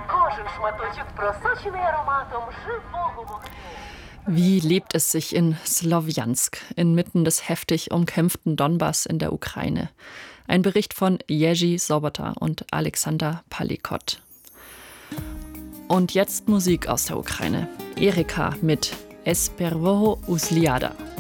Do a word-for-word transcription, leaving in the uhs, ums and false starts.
Wie lebt es sich in Slowjansk, inmitten des heftig umkämpften Donbass in der Ukraine? Ein Bericht von Jerzy Sobota und Alexander Palikot. Und jetzt Musik aus der Ukraine. Erika mit Espervo Usliada.